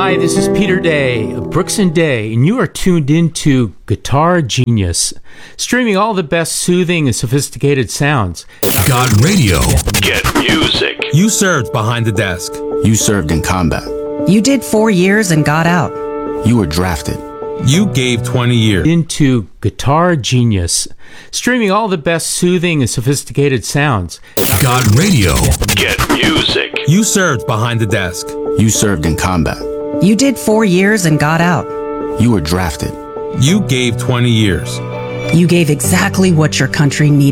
Hi, this is Peter Day of Brooks and Day, and you are tuned into Guitar Genius, streaming all the best soothing and sophisticated sounds. God Radio. Get music. You served behind the desk. You served in combat. You did 4 years and got out. You were drafted. You gave 20 years. Into Guitar Genius, streaming all the best soothing and sophisticated sounds. God Radio. Get music. You served behind the desk. You served in combat. You did 4 years and got out. You were drafted. You gave 20 years. You gave exactly what your country needed.